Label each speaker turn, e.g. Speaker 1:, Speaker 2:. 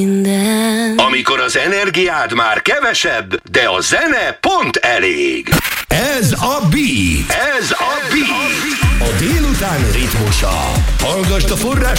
Speaker 1: Amikor az energiád már kevesebb, de a zene pont elég.
Speaker 2: Ez a Beat.
Speaker 1: Ez a Beat.
Speaker 2: A délután ritmusa. Hallgasd a Forrás